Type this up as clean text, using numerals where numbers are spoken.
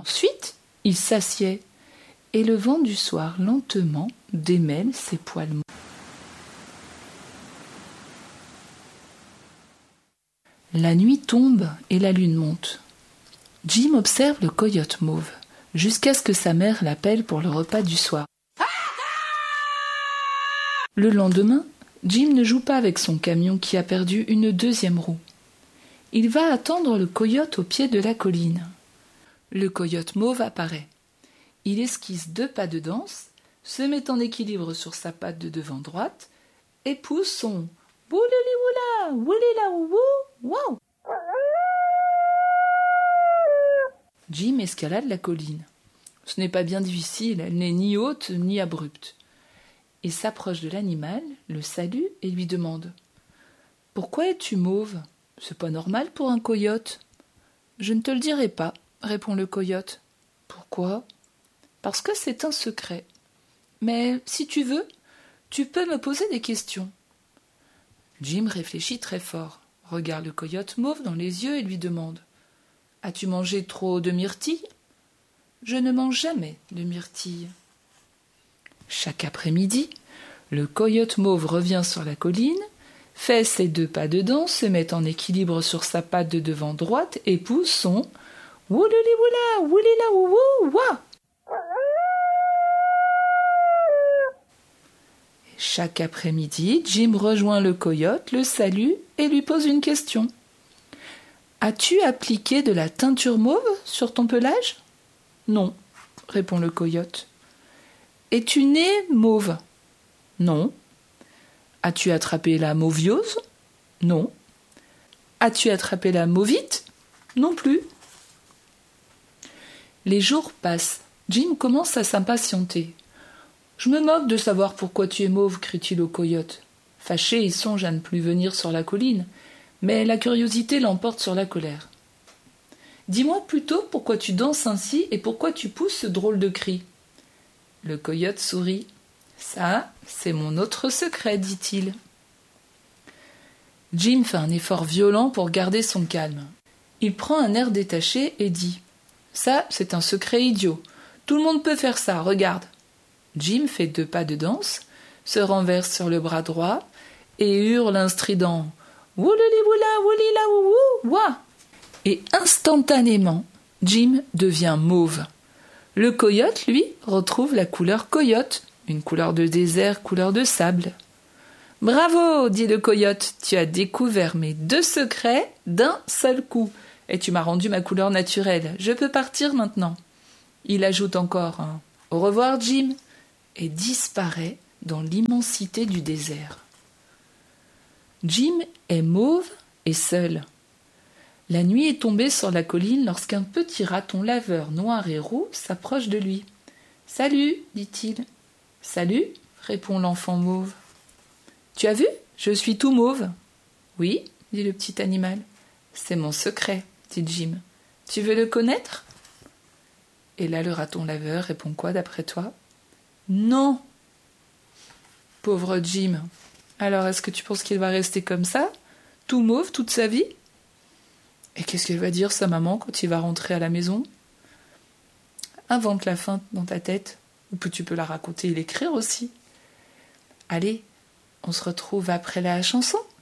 Ensuite, il s'assied et le vent du soir lentement démêle ses poils mous. La nuit tombe et la lune monte. Jim observe le coyote mauve jusqu'à ce que sa mère l'appelle pour le repas du soir. Le lendemain, Jim ne joue pas avec son camion qui a perdu une deuxième roue. Il va attendre le coyote au pied de la colline. Le coyote mauve apparaît. Il esquisse 2 pas de danse, se met en équilibre sur sa patte de devant droite et pousse son « Woulili-woula, woulila-wou, wow !» Jim escalade la colline. Ce n'est pas bien difficile, elle n'est ni haute ni abrupte. Il s'approche de l'animal, le salue et lui demande « Pourquoi es-tu mauve ? C'est pas normal pour un coyote. »« Je ne te le dirai pas, » répond le coyote. « Pourquoi ? » ?»« Parce que c'est un secret. Mais si tu veux, tu peux me poser des questions. » Jim réfléchit très fort, regarde le coyote mauve dans les yeux et lui demande « As-tu mangé trop de myrtilles ? » ?»« Je ne mange jamais de myrtilles. » Chaque après-midi, le coyote mauve revient sur la colline, fait ses 2 pas de danse, se met en équilibre sur sa patte de devant droite et pousse son « Woulili-woula, woulila-wou, wa !» Chaque après-midi, Jim rejoint le coyote, le salue et lui pose une question. « As-tu appliqué de la teinture mauve sur ton pelage ? » ?»« Non, » répond le coyote. « Es-tu né mauve ? » ?»« Non. » « As-tu attrapé la mauviose ? » ?»« Non. » « As-tu attrapé la mauvite ? » ?»« Non plus. » Les jours passent. Jim commence à s'impatienter. « Je me moque de savoir pourquoi tu es mauve, » crie-t-il au coyote. Fâché, il songe à ne plus venir sur la colline, mais la curiosité l'emporte sur la colère. « Dis-moi plutôt pourquoi tu danses ainsi et pourquoi tu pousses ce drôle de cri. » Le coyote sourit. « Ça, c'est mon autre secret, dit-il. » Jim fait un effort violent pour garder son calme. Il prend un air détaché et dit « Ça, c'est un secret idiot. Tout le monde peut faire ça, regarde. » Jim fait 2 pas de danse, se renverse sur le bras droit et hurle un strident « Woulili-woula, woulila-wou, wa !» Et instantanément, Jim devient mauve. Le coyote, lui, retrouve la couleur coyote, une couleur de désert, couleur de sable. « Bravo !» dit le coyote, « tu as découvert mes 2 secrets d'un seul coup, et tu m'as rendu ma couleur naturelle. Je peux partir maintenant. » Il ajoute encore un « Au revoir, Jim !» et disparaît dans l'immensité du désert. Jim est mauve et seul. La nuit est tombée sur la colline lorsqu'un petit raton laveur noir et roux s'approche de lui. « Salut !» dit-il. « Salut !» répond l'enfant mauve. « Tu as vu ? Je suis tout mauve. »« Oui » dit le petit animal. « C'est mon secret, » dit Jim. « Tu veux le connaître ?» Et là, le raton laveur répond quoi d'après toi ? « Non !» Pauvre Jim. Alors, est-ce que tu penses qu'il va rester comme ça, tout mauve, toute sa vie ? Et qu'est-ce qu'elle va dire, sa maman, quand il va rentrer à la maison ? Invente la fin dans ta tête, ou puis tu peux la raconter et l'écrire aussi. Allez, on se retrouve après la chanson.